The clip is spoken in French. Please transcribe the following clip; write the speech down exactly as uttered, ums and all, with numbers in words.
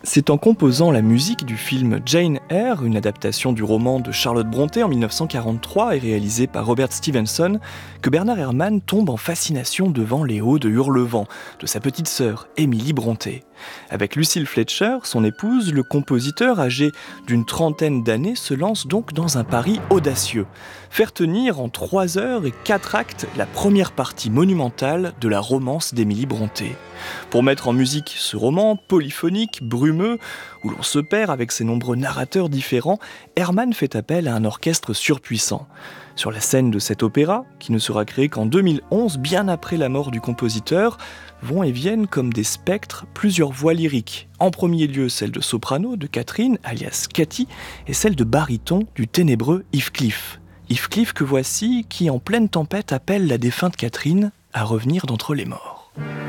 C'est en composant la musique du film Jane Eyre, une adaptation du roman de Charlotte Brontë en mille neuf cent quarante-trois et réalisé par Robert Stevenson, que Bernard Herrmann tombe en fascination devant les hauts de Hurlevent, de sa petite sœur, Émilie Brontë. Avec Lucille Fletcher, son épouse, le compositeur âgé d'une trentaine d'années se lance donc dans un pari audacieux. Faire tenir en trois heures et quatre actes la première partie monumentale de la romance d'Émilie Brontë. Pour mettre en musique ce roman polyphonique, brumeux, où l'on se perd avec ses nombreux narrateurs différents, Herrmann fait appel à un orchestre surpuissant. Sur la scène de cet opéra, qui ne sera créé qu'en deux mille onze, bien après la mort du compositeur, vont et viennent comme des spectres plusieurs voix lyriques. En premier lieu, celle de soprano de Catherine, alias Cathy, et celle de baryton du ténébreux Heathcliff. Heathcliff que voici, qui en pleine tempête appelle la défunte Catherine à revenir d'entre les morts.